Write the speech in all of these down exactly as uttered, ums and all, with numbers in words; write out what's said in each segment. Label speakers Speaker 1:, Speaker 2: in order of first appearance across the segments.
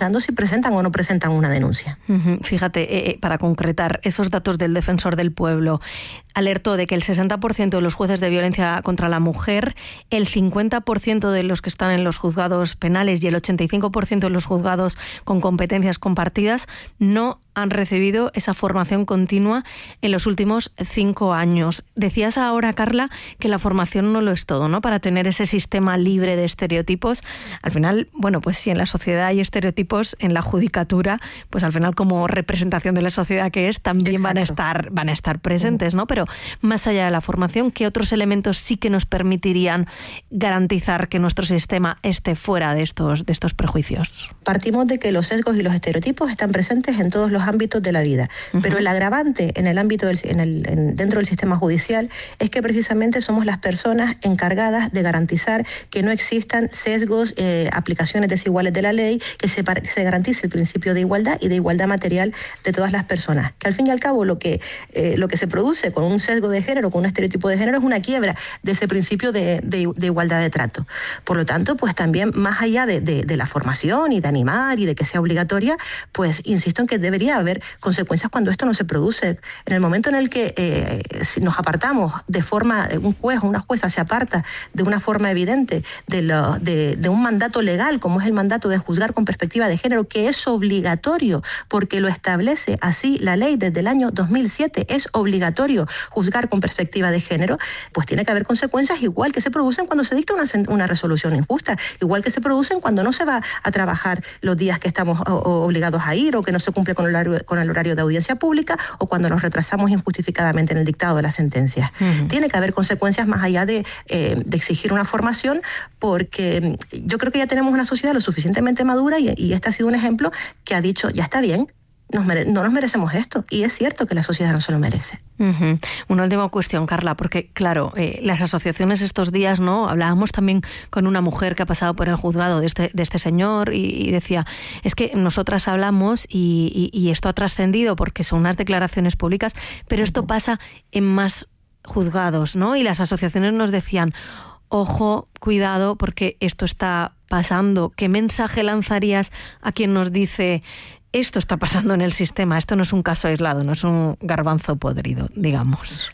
Speaker 1: pensando si presentan o no presentan una denuncia.
Speaker 2: Uh-huh. Fíjate, eh, para concretar esos datos del Defensor del Pueblo, alertó de que el sesenta por ciento de los jueces de violencia contra la mujer, el cincuenta por ciento de los que están en los juzgados penales y el ochenta y cinco por ciento de los juzgados con competencias compartidas no han recibido esa formación continua en los últimos cinco años. Decías ahora, Carla, que la formación no lo es todo, ¿no? Para tener ese sistema libre de estereotipos. Al final, bueno, pues si en la sociedad hay estereotipos, en la judicatura, pues al final como representación de la sociedad que es, también Exacto. van a estar, van a estar presentes, ¿no? Pero más allá de la formación, ¿qué otros elementos sí que nos permitirían garantizar que nuestro sistema esté fuera de estos, de estos prejuicios?
Speaker 1: Partimos de que los sesgos y los estereotipos están presentes en todos los ámbitos de la vida, uh-huh. pero el agravante en el ámbito del, en el, en, dentro del sistema judicial es que precisamente somos las personas encargadas de garantizar que no existan sesgos, eh, aplicaciones desiguales de la ley, que se, se garantice el principio de igualdad y de igualdad material de todas las personas. Que al fin y al cabo lo que, eh, lo que se produce con un sesgo de género, con un estereotipo de género, es una quiebra de ese principio de, de, de igualdad de trato. Por lo tanto, pues también más allá de, de, de la formación y de animar y de que sea obligatoria, pues insisto en que debería haber consecuencias cuando esto no se produce. En el momento en el que eh, si nos apartamos de forma, un juez o una jueza se aparta de una forma evidente de, lo, de, de un mandato legal, como es el mandato de juzgar con perspectiva de género, que es obligatorio, porque lo establece así la ley desde el año dos mil siete, es obligatorio juzgar con perspectiva de género, pues tiene que haber consecuencias igual que se producen cuando se dicta una, una resolución injusta, igual que se producen cuando no se va a trabajar los días que estamos o, o obligados a ir, o que no se cumple con el horario, con el horario de audiencia pública, o cuando nos retrasamos injustificadamente en el dictado de las sentencias. Uh-huh. Tiene que haber consecuencias más allá de, eh, de exigir una formación, porque yo creo que ya tenemos una sociedad lo suficientemente madura y, y este ha sido un ejemplo que ha dicho, ya está bien, Nos mere- no nos merecemos esto, y es cierto que la sociedad no se lo merece.
Speaker 2: Uh-huh. Una última cuestión, Carla, porque claro, eh, las asociaciones estos días, ¿no? Hablábamos también con una mujer que ha pasado por el juzgado de este, de este señor y, y decía, es que nosotras hablamos y, y, y esto ha trascendido porque son unas declaraciones públicas, pero esto pasa en más juzgados, ¿no? Y las asociaciones nos decían, ojo, cuidado, porque esto está pasando. ¿Qué mensaje lanzarías a quien nos dice, esto está pasando en el sistema, esto no es un caso aislado, no es un garbanzo podrido, digamos?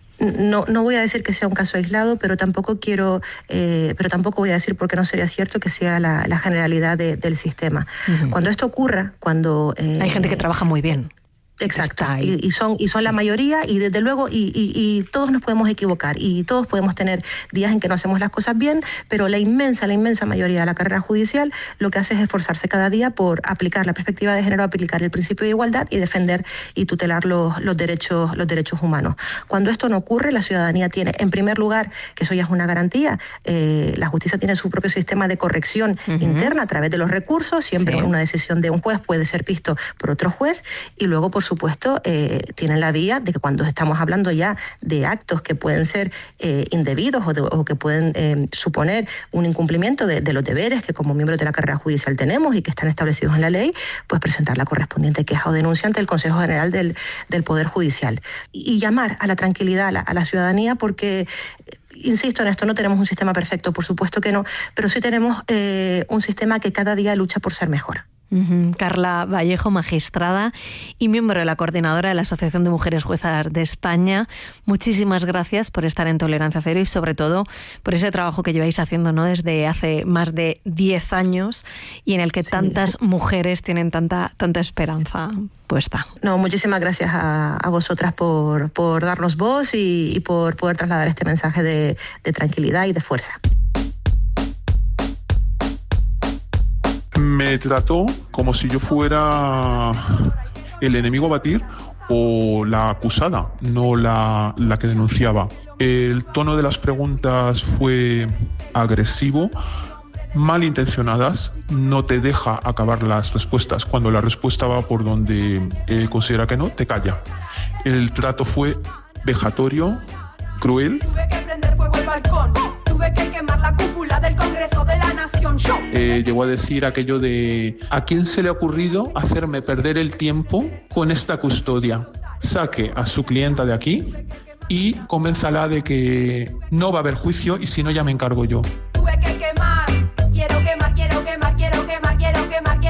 Speaker 1: No, no voy a decir que sea un caso aislado, pero tampoco quiero, eh, pero tampoco voy a decir, porque no sería cierto que sea la, la generalidad de, del sistema. Uh-huh. Cuando esto ocurra, cuando eh,
Speaker 2: hay gente que trabaja muy bien.
Speaker 1: Exacto, y, y son, y son sí. la mayoría, y desde luego, y, y, y todos nos podemos equivocar, y todos podemos tener días en que no hacemos las cosas bien, pero la inmensa, la inmensa mayoría de la carrera judicial lo que hace es esforzarse cada día por aplicar la perspectiva de género, aplicar el principio de igualdad y defender y tutelar los, los, derechos, los derechos humanos. Cuando esto no ocurre, la ciudadanía tiene, en primer lugar, que eso ya es una garantía, eh, la justicia tiene su propio sistema de corrección uh-huh. interna a través de los recursos, siempre sí. una decisión de un juez puede ser visto por otro juez, y luego, por supuesto, eh, tienen la vía de que cuando estamos hablando ya de actos que pueden ser eh, indebidos o, de, o que pueden eh, suponer un incumplimiento de, de los deberes que como miembros de la carrera judicial tenemos y que están establecidos en la ley, pues presentar la correspondiente queja o denuncia ante el Consejo General del, del Poder Judicial. Y, y llamar a la tranquilidad a la, a la ciudadanía, porque insisto en esto, no tenemos un sistema perfecto, por supuesto que no, pero sí tenemos eh, un sistema que cada día lucha por ser mejor.
Speaker 2: Uh-huh. Carla Vallejo, magistrada y miembro de la coordinadora de la Asociación de Mujeres Juezas de España. Muchísimas gracias por estar en Tolerancia Cero y sobre todo por ese trabajo que lleváis haciendo, ¿no? Desde hace más de diez años y en el que sí. tantas mujeres tienen tanta, tanta esperanza puesta.
Speaker 1: No, muchísimas gracias a, a vosotras por, por darnos voz y, y por poder trasladar este mensaje de, de tranquilidad y de fuerza.
Speaker 3: Me trató como si yo fuera el enemigo a batir o la acusada, no la, la que denunciaba. El tono de las preguntas fue agresivo, malintencionadas, no te deja acabar las respuestas. Cuando la respuesta va por donde él considera que no, te calla. El trato fue vejatorio, cruel. Tuve que prender fuego el balcón. Tuve que quemar la cúpula del Congreso de la Nación. Eh, llegó a decir aquello de ¿a quién se le ha ocurrido hacerme perder el tiempo con esta custodia? Saque a su clienta de aquí y convénzala de que no va a haber juicio y si no ya me encargo yo. Tuve que quemar, quiero quemar, quiero quemar, quiero quemar, quiero quemar, quiero quemar.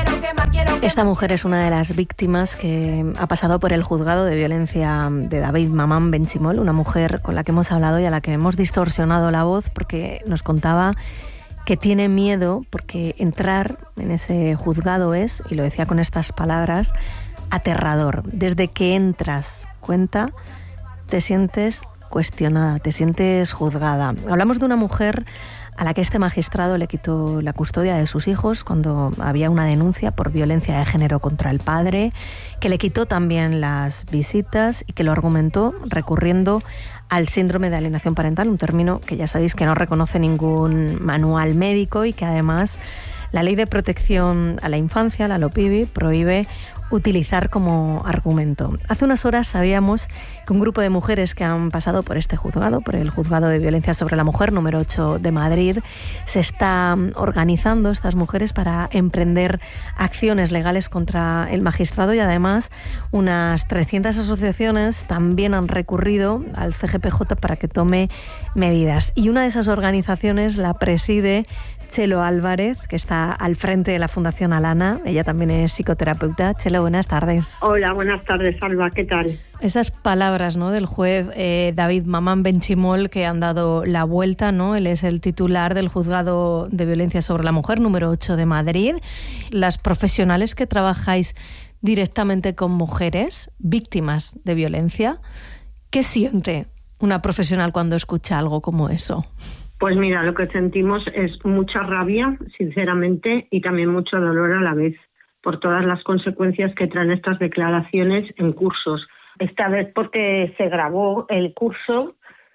Speaker 2: Esta mujer es una de las víctimas que ha pasado por el juzgado de violencia de David Mamam Benchimol, una mujer con la que hemos hablado y a la que hemos distorsionado la voz porque nos contaba que tiene miedo porque entrar en ese juzgado es, y lo decía con estas palabras, aterrador. Desde que entras, cuenta, te sientes cuestionada, te sientes juzgada. Hablamos de una mujer a la que este magistrado le quitó la custodia de sus hijos cuando había una denuncia por violencia de género contra el padre, que le quitó también las visitas y que lo argumentó recurriendo al síndrome de alienación parental, un término que ya sabéis que no reconoce ningún manual médico y que además la Ley de Protección a la Infancia, la LOPIBI, prohíbe utilizar como argumento. Hace unas horas sabíamos que un grupo de mujeres que han pasado por este juzgado, por el Juzgado de Violencia sobre la Mujer número ocho de Madrid, se está organizando estas mujeres para emprender acciones legales contra el magistrado y además unas trescientas asociaciones también han recurrido al C G P J para que tome medidas. Y una de esas organizaciones la preside Chelo Álvarez, que está al frente de la Fundación Alana. Ella también es psicoterapeuta. Chelo, buenas tardes.
Speaker 4: Hola, buenas tardes, Alba. ¿Qué tal?
Speaker 2: Esas palabras, ¿no?, del juez eh, David Mamam Benchimol que han dado la vuelta, ¿no? Él es el titular del Juzgado de Violencia sobre la Mujer número ocho de Madrid. Las profesionales que trabajáis directamente con mujeres víctimas de violencia, ¿qué siente una profesional cuando escucha algo como eso?
Speaker 4: Pues mira, lo que sentimos es mucha rabia, sinceramente, y también mucho dolor a la vez, por todas las consecuencias que traen estas declaraciones en cursos. Esta vez porque se grabó el curso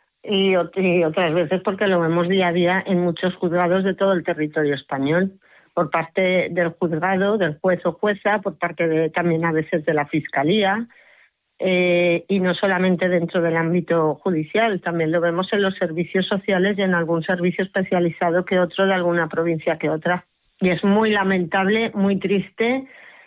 Speaker 4: y, y otras veces porque lo vemos día a día en muchos juzgados de todo el territorio español, por parte del juzgado, del juez o jueza, por parte de también a veces de la Fiscalía. Eh, y no solamente dentro del ámbito judicial, también lo vemos en los servicios sociales y en algún servicio especializado que otro de alguna provincia que otra. Y es muy lamentable, muy triste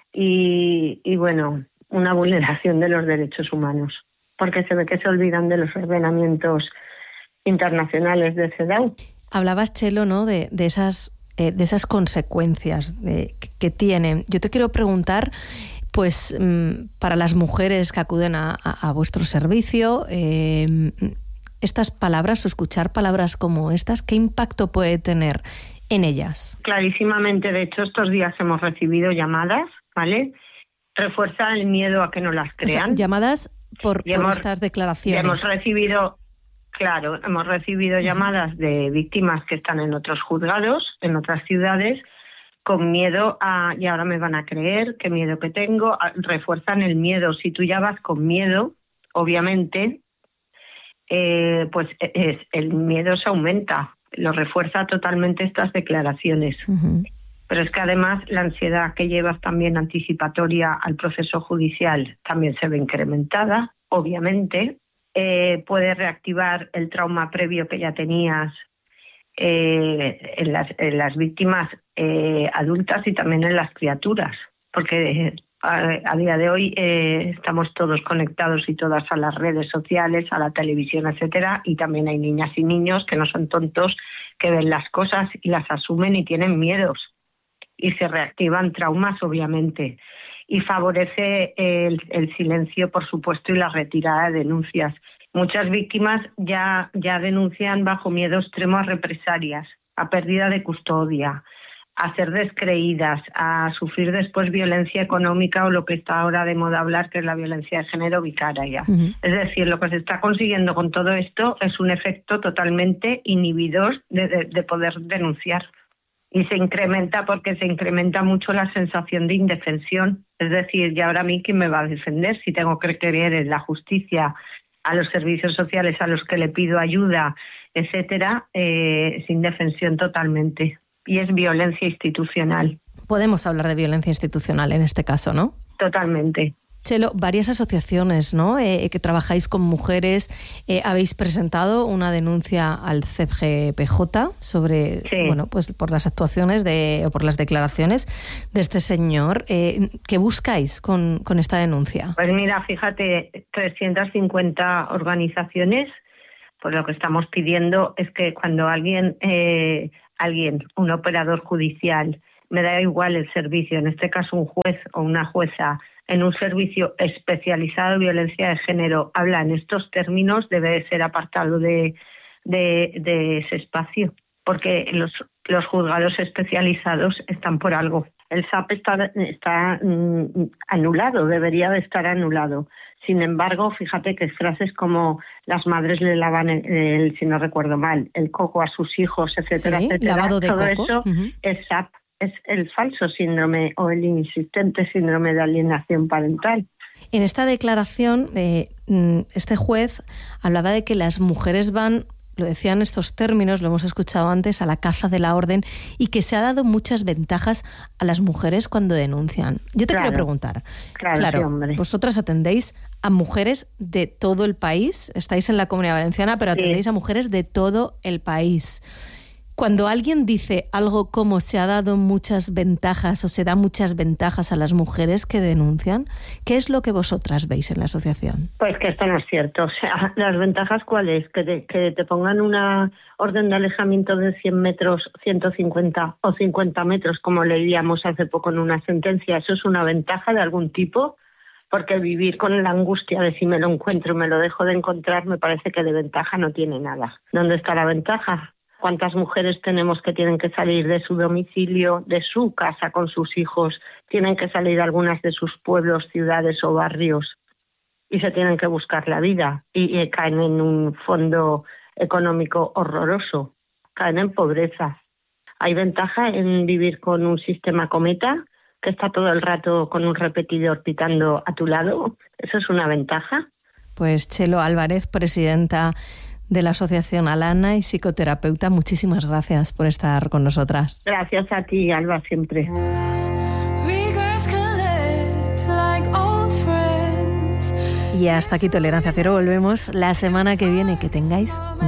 Speaker 4: y, y bueno, una vulneración de los derechos humanos, porque se ve que se olvidan de los ordenamientos internacionales de CEDAW.
Speaker 2: Hablabas, Chelo, ¿no?, de, de esas eh, de esas consecuencias de, que, que tienen. Yo te quiero preguntar, pues para las mujeres que acuden a, a, a vuestro servicio, eh, estas palabras o escuchar palabras como estas, ¿qué impacto puede tener en ellas?
Speaker 4: Clarísimamente, de hecho, estos días hemos recibido llamadas, ¿vale? Refuerza el miedo a que no las crean.
Speaker 2: O sea, llamadas por, por
Speaker 4: hemos,
Speaker 2: estas declaraciones.
Speaker 4: Hemos recibido, claro, hemos recibido llamadas de víctimas que están en otros juzgados, en otras ciudades, con miedo a, y ahora me van a creer, qué miedo que tengo, refuerzan el miedo. Si tú ya vas con miedo, obviamente, eh, pues es, el miedo se aumenta, lo refuerza totalmente estas declaraciones. Uh-huh. Pero es que además la ansiedad que llevas también anticipatoria al proceso judicial también se ve incrementada, obviamente. Eh, puede reactivar el trauma previo que ya tenías Eh, en, las, en las víctimas eh, adultas y también en las criaturas, porque eh, a, a día de hoy eh, estamos todos conectados y todas a las redes sociales, a la televisión, etcétera, y también hay niñas y niños que no son tontos, que ven las cosas y las asumen y tienen miedos y se reactivan traumas, obviamente, y favorece el, el silencio, por supuesto, y la retirada de denuncias. Muchas víctimas ya, ya denuncian bajo miedo extremo a represalias, a pérdida de custodia, a ser descreídas, a sufrir después violencia económica o lo que está ahora de moda hablar, que es la violencia de género vicaria. Uh-huh. Es decir, lo que se está consiguiendo con todo esto es un efecto totalmente inhibidor de, de, de poder denunciar. Y se incrementa porque se incrementa mucho la sensación de indefensión. Es decir, ¿y ahora a mí quién me va a defender si tengo que creer en la justicia, a los servicios sociales a los que le pido ayuda, etcétera? Eh, sin defensión totalmente. Y es violencia institucional.
Speaker 2: Podemos hablar de violencia institucional en este caso, ¿no?
Speaker 4: Totalmente.
Speaker 2: Chelo, varias asociaciones, ¿no?, eh, que trabajáis con mujeres, eh, habéis presentado una denuncia al C G P J sobre, sí. bueno, pues por las actuaciones de, o por las declaraciones de este señor. Eh, ¿Qué buscáis con, con esta denuncia?
Speaker 4: Pues mira, fíjate, trescientas cincuenta organizaciones, pues lo que estamos pidiendo es que cuando alguien, eh, alguien, un operador judicial, me da igual el servicio, en este caso un juez o una jueza en un servicio especializado en violencia de género habla en estos términos, debe de ser apartado de, de, de ese espacio, porque los, los juzgados especializados están por algo. El S A P está, está mm, anulado, debería de estar anulado. Sin embargo, fíjate que frases como las madres le lavan, el, el, si no recuerdo mal, el coco a sus hijos, etcétera,
Speaker 2: sí,
Speaker 4: etcétera.
Speaker 2: Lavado de
Speaker 4: todo
Speaker 2: coco.
Speaker 4: eso uh-huh. es S A P, es el falso síndrome o el insistente síndrome de alienación parental.
Speaker 2: En esta declaración, eh, este juez hablaba de que las mujeres van, lo decían estos términos, lo hemos escuchado antes, a la caza de la orden, y que se ha dado muchas ventajas a las mujeres cuando denuncian. Yo te
Speaker 4: claro,
Speaker 2: quiero preguntar,
Speaker 4: claro,
Speaker 2: claro
Speaker 4: sí, hombre.
Speaker 2: vosotras atendéis a mujeres de todo el país, estáis en la Comunidad Valenciana, pero atendéis sí. a mujeres de todo el país. Cuando alguien dice algo como se ha dado muchas ventajas o se da muchas ventajas a las mujeres que denuncian, ¿qué es lo que vosotras veis en la asociación?
Speaker 4: Pues que esto no es cierto. O sea, ¿las ventajas cuáles? Que te, que te pongan una orden de alejamiento de cien metros, ciento cincuenta o cincuenta metros, como leíamos hace poco en una sentencia. ¿Eso es una ventaja de algún tipo? Porque vivir con la angustia de si me lo encuentro y me lo dejo de encontrar, me parece que de ventaja no tiene nada. ¿Dónde está la ventaja? ¿Cuántas mujeres tenemos que tienen que salir de su domicilio, de su casa con sus hijos? Tienen que salir algunas de sus pueblos, ciudades o barrios y se tienen que buscar la vida y, y caen en un fondo económico horroroso, caen en pobreza. ¿Hay ventaja en vivir con un sistema cometa que está todo el rato con un repetidor pitando a tu lado? ¿Eso es una ventaja?
Speaker 2: Pues Chelo Álvarez, presidenta de la Asociación Alana y psicoterapeuta, muchísimas gracias por estar con nosotras.
Speaker 4: Gracias a ti, Alba, siempre.
Speaker 2: Y hasta aquí Tolerancia Cero. Volvemos la semana que viene. Que tengáis